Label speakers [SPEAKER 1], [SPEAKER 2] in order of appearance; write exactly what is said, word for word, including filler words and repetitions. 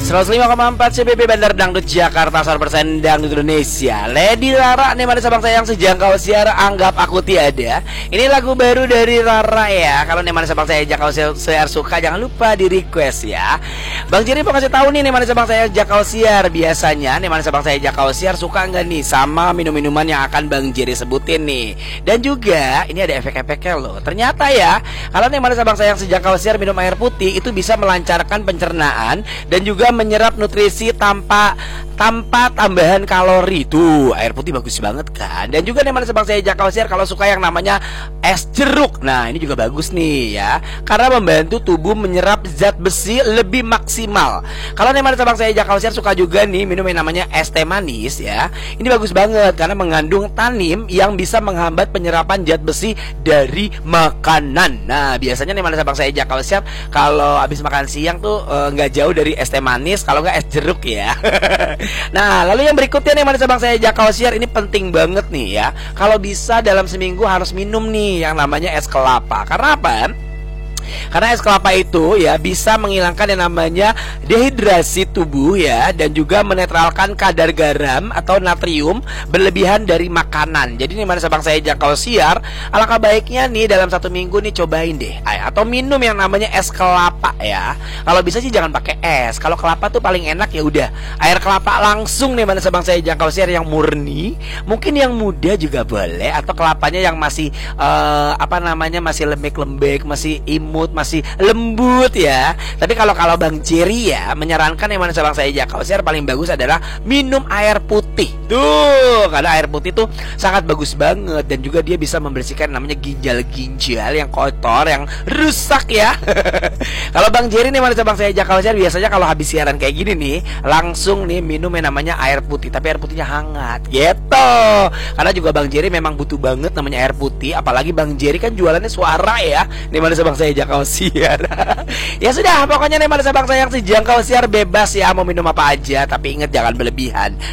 [SPEAKER 1] seratus lima koma empat C B B Bandar Dangdut Jakarta, seratus persen Dangdut Indonesia. Lady Rara nih manis abang sayang sejangkau siar, anggap aku tiada. Ini lagu baru dari Rara ya. Kalau nih manis abang saya jangkau siar suka, jangan lupa di request ya. Bang Jerry mau kasih tahu nih nih manis abang saya jangkau siar. Biasanya nih manis abang saya jangkau siar suka nggak nih sama minum-minuman yang akan Bang Jerry sebutin nih. Dan juga ini ada efek-efeknya loh. Ternyata ya, kalau nih manis abang sayang sejangkau siar minum air putih itu bisa melancarkan pencernaan dan juga menyerap nutrisi tanpa tanpa tambahan kalori. Tuh, air putih bagus banget kan. Dan juga nih manis abang saya jangkau siar kalau suka yang namanya es jeruk. Nah, ini juga bagus nih ya, karena membantu tubuh menyerap zat besi lebih maksimal. Kalau nih manis abang saya jangkau siar suka juga nih minum yang namanya es teh manis ya. Ini bagus banget karena mengandung tanin yang bisa menghambat penyerapan zat besi dari makanan. Nah, biasanya nih manis abang saya jangkau siar kalau habis makan siang tuh nggak uh, jauh dari es teh manis, kalau nggak es jeruk ya. Nah, lalu yang berikutnya nih manis abang saya jangkau siar, ini penting banget nih ya. Kalau bisa dalam seminggu harus minum nih yang namanya es kelapa. Karena apa? Karena es kelapa itu ya bisa menghilangkan yang namanya dehidrasi tubuh ya, dan juga menetralkan kadar garam atau natrium berlebihan dari makanan. Jadi nih manis abang saya jangkau siar, alangkah baiknya nih dalam satu minggu nih cobain deh atau minum yang namanya es kelapa ya. Kalau bisa sih jangan pakai es. Kalau kelapa tuh paling enak ya udah air kelapa langsung nih manis abang saya jangkau siar yang murni. Mungkin yang muda juga boleh, atau kelapanya yang masih uh, apa namanya masih lembek-lembek, masih imut, masih lembut ya. Tapi kalau kalau Bang Jerry ya menyarankan yang manis abang saya jangkau siar paling bagus adalah minum air putih. Tuh, karena air putih tuh sangat bagus banget, dan juga dia bisa membersihkan namanya ginjal-ginjal yang kotor, yang rusak ya. Kalau Bang Jerry nih manis abang saya jangkau siar biasanya kalau habis siaran kayak gini nih langsung nih minum yang namanya air putih, tapi air putihnya hangat gitu. Karena juga Bang Jerry memang butuh banget namanya air putih, apalagi Bang Jerry kan jualannya suara ya. Nih manis abang saya jangkau siar. Ya sudah, pokoknya nih manis abang sayang si jangkau siar bebas ya mau minum apa aja, tapi ingat jangan berlebihan.